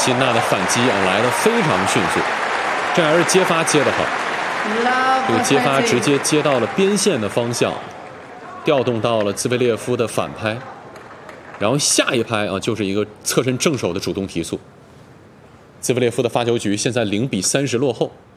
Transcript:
辛纳的反击来得非常迅速，这还是接发接得好，这个接发直接接到了边线的方向，调动到了兹维列夫的反拍，然后下一拍就是一个侧身正手的主动提速。兹维列夫的发球局现在0比30落后。